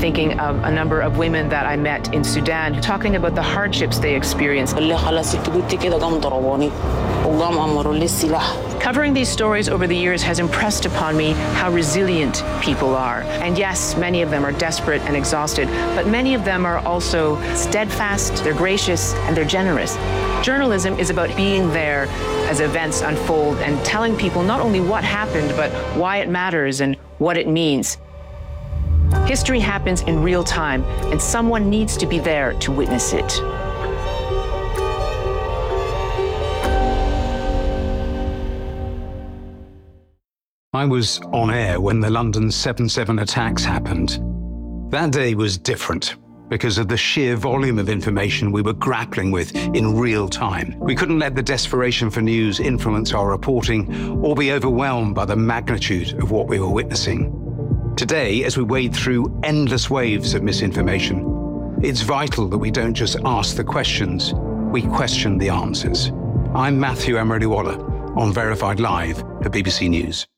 thinking of a number of women that I met in Sudan talking about the hardships they experienced. Covering these stories over the years has impressed upon me how resilient people are. And yes, many of them are desperate and exhausted, but many of them are also steadfast, they're gracious, and they're generous. Journalism is about being there as events unfold and telling people not only what happened, but why it matters and what it means. History happens in real time, and someone needs to be there to witness it. I was on air when the London 7/7 attacks happened. That day was different because of the sheer volume of information we were grappling with in real time. We couldn't let the desperation for news influence our reporting or be overwhelmed by the magnitude of what we were witnessing. Today, as we wade through endless waves of misinformation, it's vital that we don't just ask the questions, we question the answers. I'm Matthew Emery-Waller on Verified Live for BBC News.